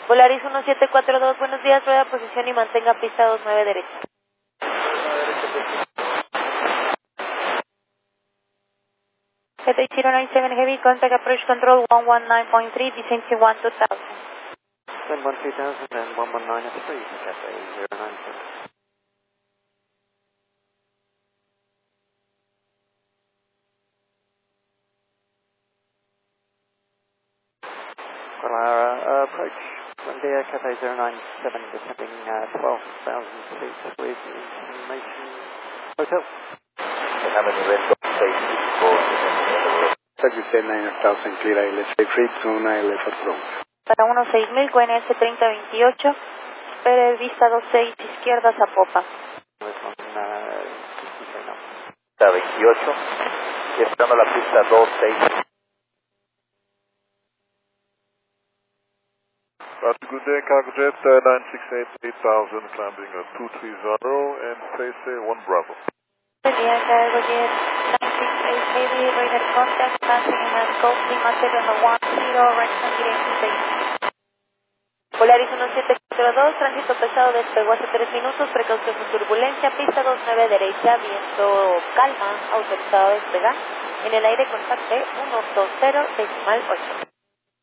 Polaris 1742, buenos días, rueda posición y mantenga pista 29 derecha. Cathay 097 Heavy, contact approach control 119.3, descent to 2000. 12000 and 119 is free, Cathay 097. Guadalajara, approach India, Cathay 097, descending 12,000 feet with information hotel. Déjame nivel 26 Sagittaire 9000, clear ILS free, zona ILS approach. Para 16000, QNS 3028, espere vista 26 izquierdas a popa. Pista 28, y esperando la pista 26. Good day, Cargojet 968 8000, climbing 230 and face 1 Bravo. Good day, Cargojet 968 Heavy, radar contact, passing in a scope, Lima 710, right hand direction base. Polaris 1742, tránsito pesado despegó hace 3 minutos, precaución de turbulencia, pista 29 derecha, viento calma, autorizado a despegar, en el aire contacte 120 decimal 8.